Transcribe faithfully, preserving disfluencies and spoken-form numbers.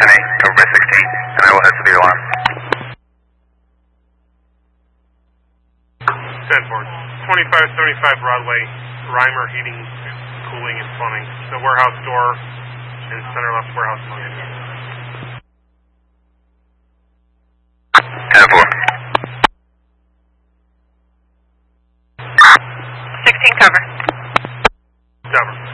ten eight, cover by sixteen, and I will head for the alarm. ten four, twenty-five seventy-five Broadway, Reimer Heating, Cooling, and Plumbing. The warehouse door and center left warehouse plumbing. ten four. sixteen cover. Cover.